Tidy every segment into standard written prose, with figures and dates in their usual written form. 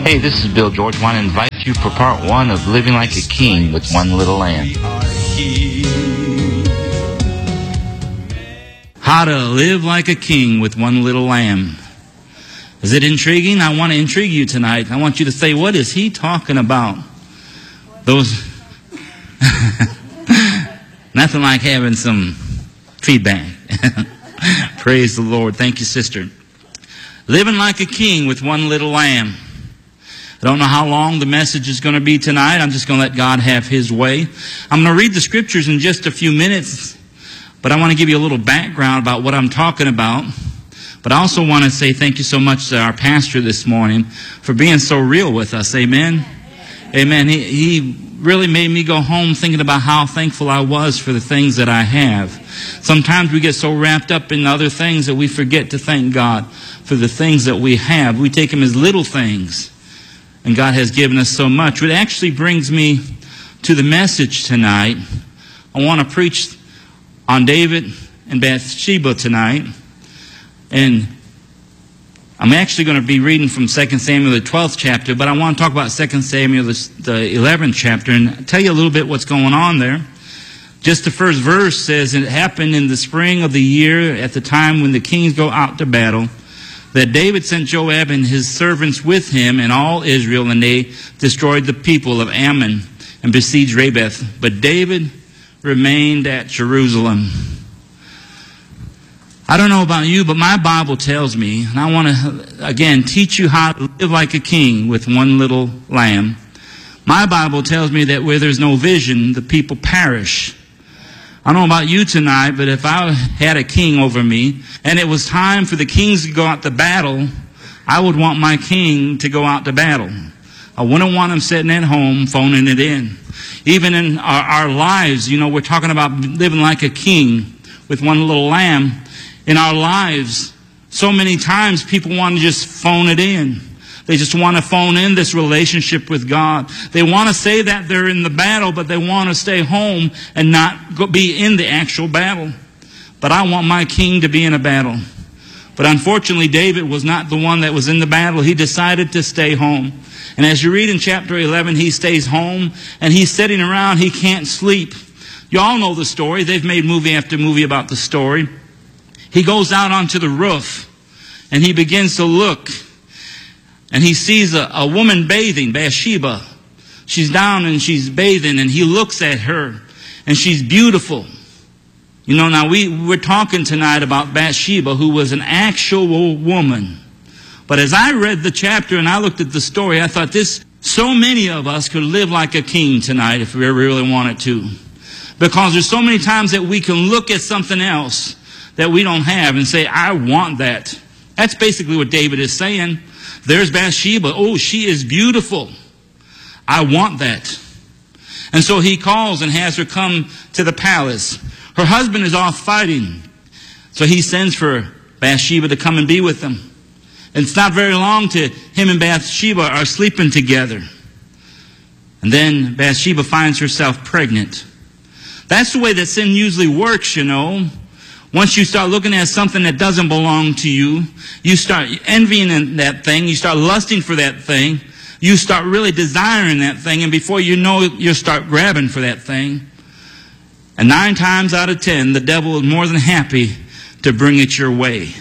Hey, this is Bill George. I want to invite you for part 1 of Living Like a King with One Little Lamb. How to live like a king with one little lamb. Is it intriguing? I want to intrigue you tonight. I want you to say, what is he talking about? Those... Nothing like having some feedback. Praise the Lord. Thank you, sister. Living like a king with one little lamb. I don't know how long the message is going to be tonight. I'm just going to let God have His way. I'm going to read the scriptures in just a few minutes, but I want to give you a little background about what I'm talking about. But I also want to say thank you so much to our pastor this morning for being so real with us. Amen? Amen. He really made me go home thinking about how thankful I was for the things that I have. Sometimes we get so wrapped up in other things that we forget to thank God for the things that we have. We take them as little things. And God has given us so much. Which actually brings me to the message tonight. I want to preach on David and Bathsheba tonight. And I'm actually going to be reading from 2 Samuel, the 12th chapter, but I want to talk about 2 Samuel, the 11th chapter, and tell you a little bit what's going on there. Just the first verse says, it happened in the spring of the year at the time when the kings go out to battle, that David sent Joab and his servants with him and all Israel, and they destroyed the people of Ammon and besieged Rabbah. But David remained at Jerusalem. I don't know about you, but my Bible tells me, and I want to, again, teach you how to live like a king with one little lamb. My Bible tells me that where there's no vision, the people perish. I don't know about you tonight, but if I had a king over me, and it was time for the kings to go out to battle, I would want my king to go out to battle. I wouldn't want him sitting at home phoning it in. Even in our lives, you know, we're talking about living like a king with one little lamb. In our lives, so many times people want to just phone it in. They just want to phone in this relationship with God. They want to say that they're in the battle, but they want to stay home and not be in the actual battle. But I want my king to be in a battle. But unfortunately, David was not the one that was in the battle. He decided to stay home. And as you read in chapter 11, he stays home and he's sitting around. He can't sleep. You all know the story. They've made movie after movie about the story. He goes out onto the roof and he begins to look. And he sees a woman bathing, Bathsheba. She's down and she's bathing, and he looks at her, and she's beautiful. You know, now we're talking tonight about Bathsheba, who was an actual woman. But as I read the chapter and I looked at the story, I thought so many of us could live like a king tonight if we really wanted to. Because there's so many times that we can look at something else that we don't have and say, I want that. That's basically what David is saying. There's Bathsheba. Oh, she is beautiful. I want that. And so he calls and has her come to the palace. Her husband is off fighting. So he sends for Bathsheba to come and be with him. And it's not very long till him and Bathsheba are sleeping together. And then Bathsheba finds herself pregnant. That's the way that sin usually works, you know. Once you start looking at something that doesn't belong to you, you start envying that thing, you start lusting for that thing, you start really desiring that thing, and before you know it, you'll start grabbing for that thing. And 9 times out of 10, the devil is more than happy to bring it your way.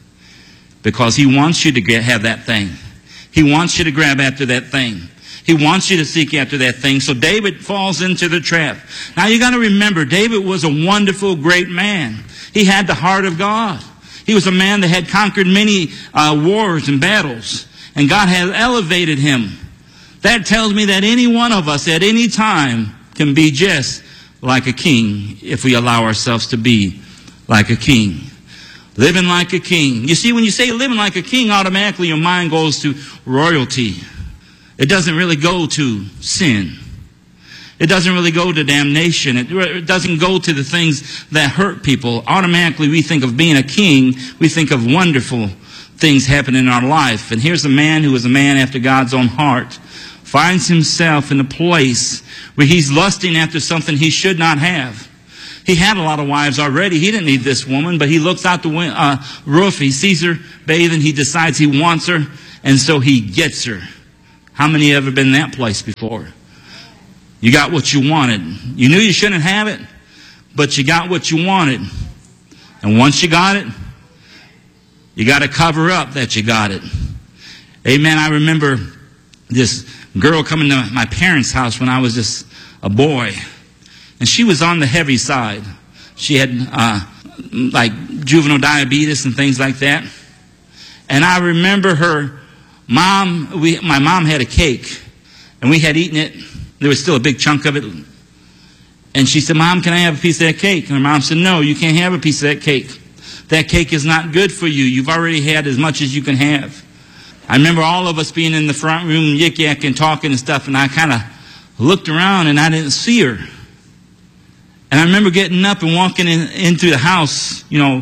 Because he wants you to have that thing. He wants you to grab after that thing. He wants you to seek after that thing. So David falls into the trap. Now you got to remember, David was a wonderful, great man. He had the heart of God. He was a man that had conquered many wars and battles. And God has elevated him. That tells me that any one of us at any time can be just like a king if we allow ourselves to be like a king. Living like a king. You see, when you say living like a king, automatically your mind goes to royalty. It doesn't really go to sin. It doesn't really go to damnation. It doesn't go to the things that hurt people. Automatically, we think of being a king. We think of wonderful things happening in our life. And here's a man who was a man after God's own heart. Finds himself in a place where he's lusting after something he should not have. He had a lot of wives already. He didn't need this woman, but he looks out the roof. He sees her bathing. He decides he wants her, and so he gets her. How many have ever been in that place before? You got what you wanted. You knew you shouldn't have it, but you got what you wanted. And once you got it, you got to cover up that you got it. Amen. I remember this girl coming to my parents' house when I was just a boy. And she was on the heavy side. She had like juvenile diabetes and things like that. And I remember her mom, my mom had a cake. And we had eaten it. There was still a big chunk of it. And she said, Mom, can I have a piece of that cake? And her mom said, no, you can't have a piece of that cake. That cake is not good for you. You've already had as much as you can have. I remember all of us being in the front room, yik-yak and talking and stuff, and I kind of looked around and I didn't see her. And I remember getting up and walking into the house,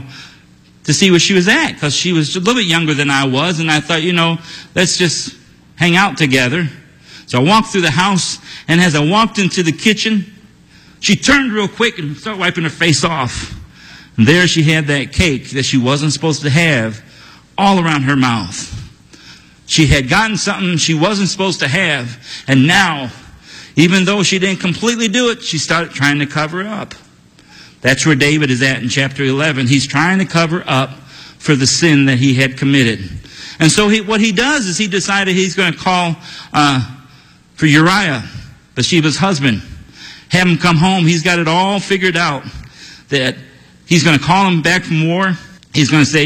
to see where she was at, because she was a little bit younger than I was, and I thought, let's just hang out together. So I walked through the house, and as I walked into the kitchen, she turned real quick and started wiping her face off. And there she had that cake that she wasn't supposed to have all around her mouth. She had gotten something she wasn't supposed to have, and now, even though she didn't completely do it, she started trying to cover it up. That's where David is at in chapter 11. He's trying to cover up for the sin that he had committed. And so what he does is he decided he's going to call for Uriah, Bathsheba's husband. Have him come home. He's got it all figured out. That he's going to call him back from war. He's going to say,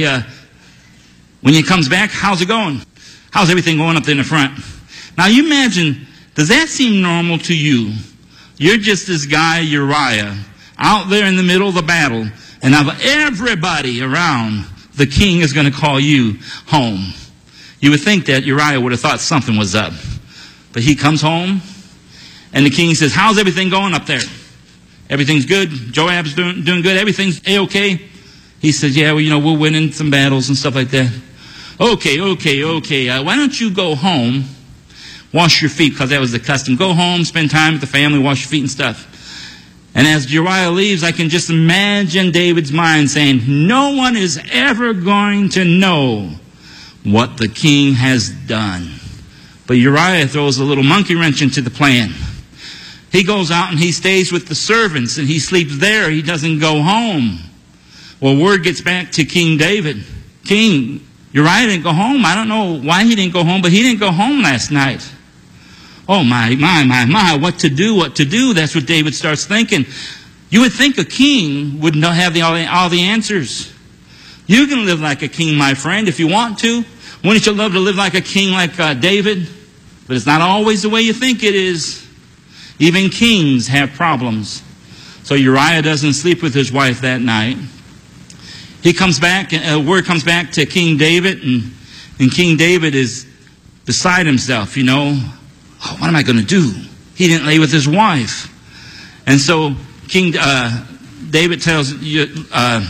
when he comes back, how's it going? How's everything going up there in the front? Now you imagine, does that seem normal to you? You're just this guy, Uriah, out there in the middle of the battle, and of everybody around, the king is going to call you home. You would think that Uriah would have thought something was up. But he comes home, and the king says, how's everything going up there? Everything's good? Joab's doing good? Everything's A-okay? He says, yeah, well, we're winning some battles and stuff like that. Okay. Why don't you go home, wash your feet, because that was the custom. Go home, spend time with the family, wash your feet and stuff. And as Uriah leaves, I can just imagine David's mind saying, no one is ever going to know what the king has done. But Uriah throws a little monkey wrench into the plan. He goes out and he stays with the servants and he sleeps there. He doesn't go home. Well, word gets back to King David. King, Uriah didn't go home. I don't know why he didn't go home, but he didn't go home last night. Oh, my, what to do? That's what David starts thinking. You would think a king would have all the answers. You can live like a king, my friend, if you want to. Wouldn't you love to live like a king like David? But it's not always the way you think it is. Even kings have problems. So Uriah doesn't sleep with his wife that night. He comes back, word comes back to King David, and King David is beside himself, Oh, what am I going to do? He didn't lay with his wife. And so King David tells Uriah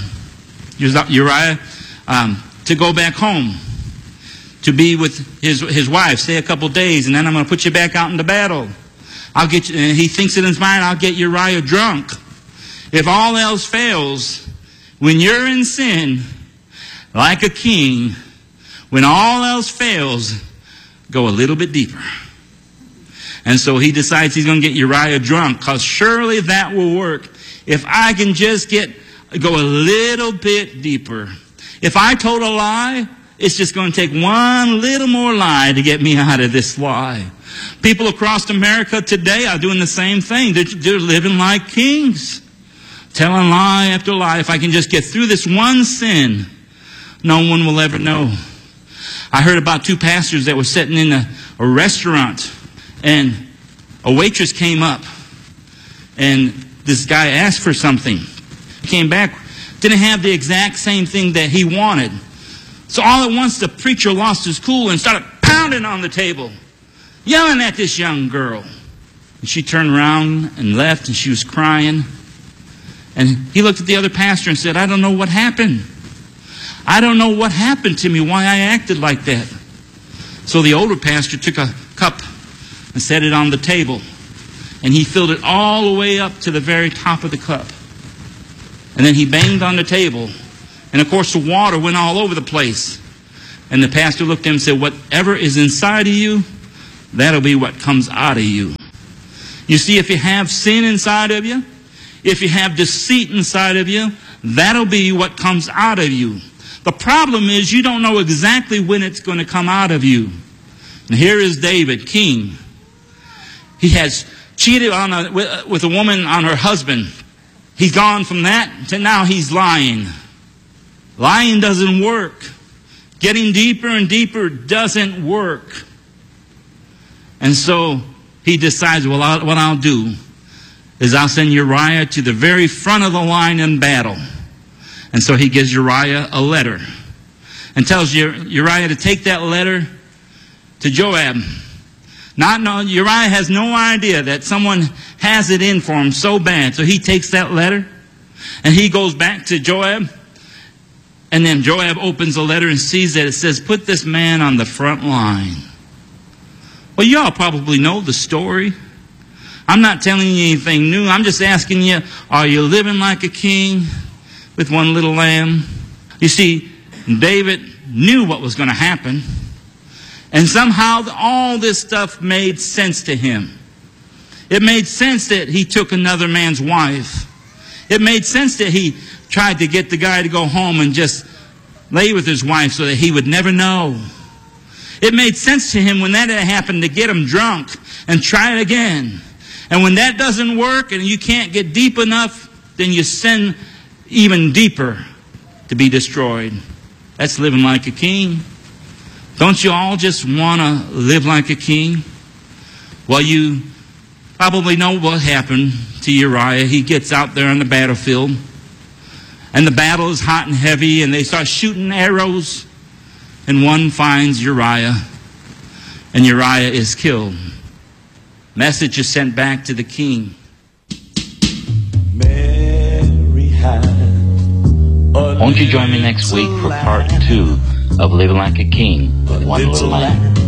to go back home, to be with his wife, stay a couple days, and then I'm going to put you back out into battle. I'll get you, and he thinks in his mind, I'll get Uriah drunk. If all else fails, when you're in sin, like a king, when all else fails, go a little bit deeper. And so he decides he's going to get Uriah drunk, because surely that will work. If I can just go a little bit deeper. If I told a lie, it's just going to take one little more lie to get me out of this lie. People across America today are doing the same thing. They're living like kings. Telling lie after lie. If I can just get through this one sin, no one will ever know. I heard about two pastors that were sitting in a restaurant, and a waitress came up, and this guy asked for something. He came back, didn't have the exact same thing that he wanted. So all at once the preacher lost his cool and started pounding on the table, yelling at this young girl. And she turned around and left, and she was crying. And he looked at the other pastor and said, I don't know what happened. I don't know what happened to me, why I acted like that. So the older pastor took a cup and set it on the table. And he filled it all the way up to the very top of the cup. And then he banged on the table. And of course the water went all over the place. And the pastor looked at him and said, whatever is inside of you, that'll be what comes out of you. You see, if you have sin inside of you, if you have deceit inside of you, that'll be what comes out of you. The problem is you don't know exactly when it's going to come out of you. And here is David, king. He has cheated with a woman on her husband. He's gone from that to now he's lying. Lying doesn't work. Getting deeper and deeper doesn't work. And so he decides, well, what I'll do is I'll send Uriah to the very front of the line in battle. And so he gives Uriah a letter and tells Uriah to take that letter to Joab. Uriah has no idea that someone has it in for him so bad. So he takes that letter and he goes back to Joab. And then Joab opens the letter and sees that it says, put this man on the front line. Well, you all probably know the story. I'm not telling you anything new. I'm just asking you, are you living like a king with one little lamb? You see, David knew what was going to happen. And somehow all this stuff made sense to him. It made sense that he took another man's wife. It made sense that he tried to get the guy to go home and just lay with his wife so that he would never know. It made sense to him when that happened to get him drunk and try it again. And when that doesn't work and you can't get deep enough, then you send even deeper to be destroyed. That's living like a king. Don't you all just want to live like a king? Well, you probably know what happened to Uriah. He gets out there on the battlefield, and the battle is hot and heavy, and they start shooting arrows, and one finds Uriah, and Uriah is killed. Message is sent back to the king. Mary had Won't you join me next week for part 2 of Living Like a King with One Little Lamb?